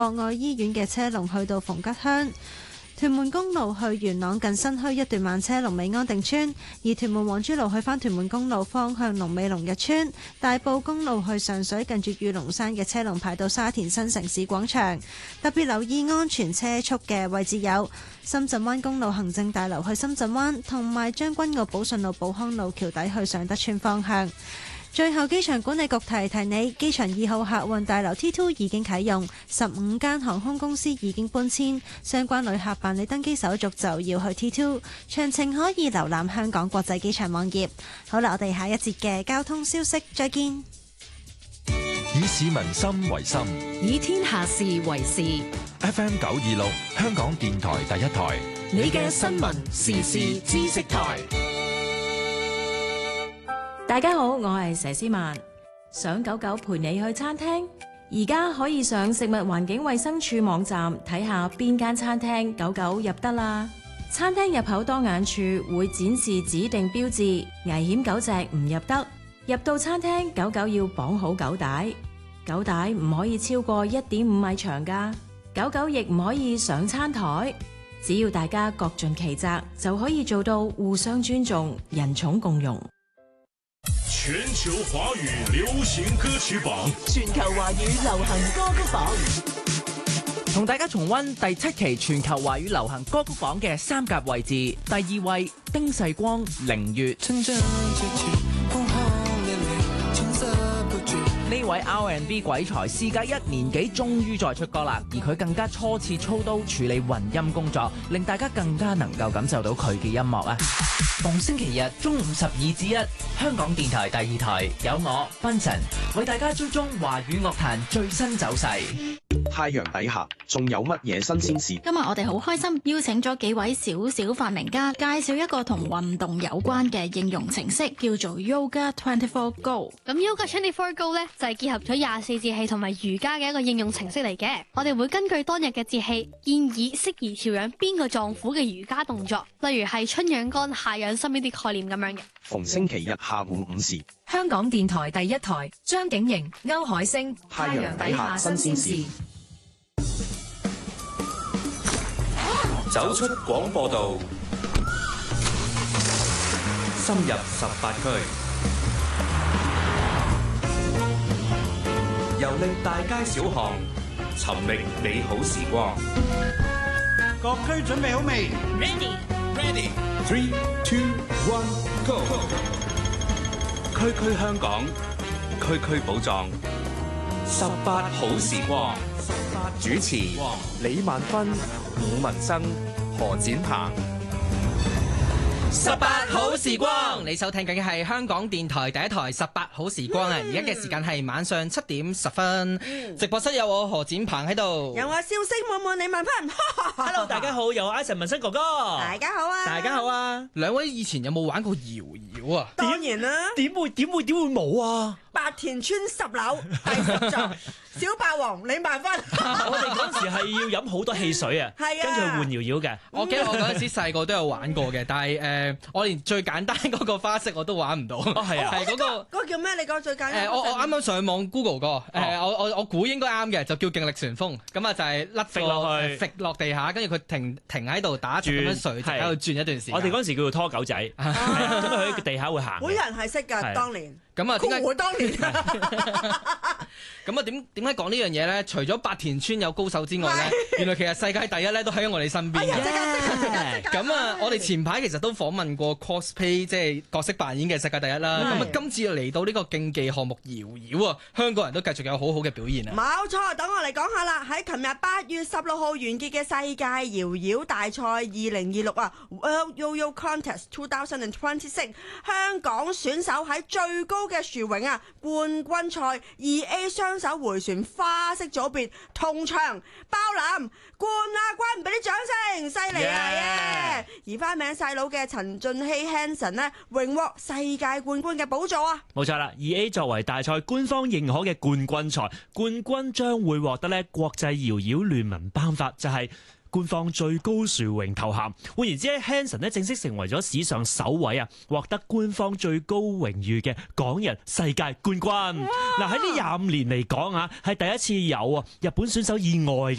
博愛醫院嘅車龍去到鳳吉鄉。屯門公路去元朗近新墟一段慢車龍尾安定村，而屯門黃珠路去返屯門公路方向龍尾龍日村。大埔公路去上水近住御龍山嘅車龍排到沙田新城市廣場。特別留意安全車速嘅位置有深圳灣公路行政大樓去深圳灣，同埋將軍澳寶順路寶康路橋底去上德村方向。最後，機場管理局提提你，機場2號客運大樓 T2 已經啟用，15間航空公司已經搬遷，相關旅客辦理登機手續就要去 T2， 詳情可以瀏覽香港國際機場網頁。好啦，我哋下一節嘅交通消息再見。 以市民心為心， 以天下事為事。 FM 926，香港電台第一台， 你嘅新聞時事知識台。大家好，我係佘詩曼。想狗狗陪你去餐廳，而家可以上食物環境衛生署網站睇下邊間餐廳狗狗入得啦。餐廳入口當眼處會展示指定標誌，危險狗隻唔入得。入到餐廳，狗狗要綁好狗帶，狗帶唔可以超過1.5米長㗎。狗狗亦唔可以上餐台。只要大家各盡其責，就可以做到互相尊重、人寵共融。 全球華語流行歌曲榜， 全球華語流行歌曲榜， 同大家重溫第7期全球華語流行歌曲榜嘅3甲位置。第2位丁世光《凌月》，呢位 R&B 鬼才事隔1年幾終於再出歌啦，而佢更加初次操刀處理混音工作，令大家更加能夠感受到佢嘅音樂啊！逢星期日中午12至1，香港電台第2台有我賓神為大家追蹤華語樂壇最新走勢。 太陽底下仲有乜嘢新鮮事？ 今日我哋好開心邀請咗幾位小發明家，介紹一個同運動有關嘅應用程式，叫做 Yoga 24 Go。 咁 Yoga 24 Go 咧就係結合咗24節氣同埋瑜伽嘅一個應用程式嚟嘅。我哋會根據當日嘅節氣，建議適宜調養邊個臟腑嘅瑜伽動作，例如係春養肝、夏養心呢啲概念咁樣嘅。 逢星期日下午5時， 香港電台第1台，張景瑩、歐海星， 太陽底下新鮮事。 走出廣播道，深入18區，遊歷大街小巷，尋覓美好時光。 各區準備好未 ？Ready。3、2、1 Go！ 區區香港，區區寶藏，18好時光。主持李萬芬、伍文生、何展鵬。 18好時光，你收聽緊嘅係香港電台第1台18好時光啊！而家嘅時間係晚上7點10分，直播室有我何展鵬喺度， 有我笑聲滿滿李萬芬。 Hello， 大家好，有我 Eason 文生哥哥。 大家好啊！ 大家好啊！ 兩位以前有冇玩過搖搖啊？ 當然啦， 點會冇啊？ 白田村10樓第10座，小霸王李萬芬。 我哋嗰時係要飲好多汽水啊， 係啊， 跟住換搖搖嘅。 我記得我嗰陣時細個都有玩過嘅，但係我連最簡單嗰個花式我都玩唔到。 哦，係啊， 係嗰個叫咩？你講最簡單。 我啱啱上網 Google 過，我估應該啱嘅，就叫勁力旋風。咁啊就係甩落去，揈落地下，跟住佢停喺度打轉咁樣垂直喺度轉一段時間。 我哋嗰陣時叫做拖狗仔，咁啊佢喺地下會行。 本人係識㗎，當年。 咁啊，點解？ 我當年。 咁啊，點解講呢樣嘢咧？除咗白田村有高手之外咧，原來其實世界第一咧都喺我哋身邊嘅。咁啊，我哋前排其實都訪問過 cosplay， 即係角色扮演嘅世界第一啦。咁啊，今次嚟到呢個競技項目搖搖啊，香港人都繼續有好好嘅表現啊！ 冇錯，等我嚟講下啦。喺琴日8月16號完結嘅世界搖搖大賽2026啊 World Yo-Yo Contest 2026，香港選手喺最高嘅殊榮啊冠軍賽 2A 雙手迴旋花式組別同場包攬冠亞軍，俾啲掌聲，犀利啊！而花名細佬嘅陳俊熙 Hanson 呢，榮獲世界冠軍嘅寶座啊！ 冇錯啦 ，2A 作為大賽官方認可嘅冠軍賽，冠軍將會獲得咧國際搖搖聯盟頒發，就係官方最高殊榮頭銜。換言之咧 ，Hanson 咧正式成為咗史上首位獲得官方最高榮譽嘅港人世界冠軍。嗱喺呢25年嚟講係第一次有日本選手以外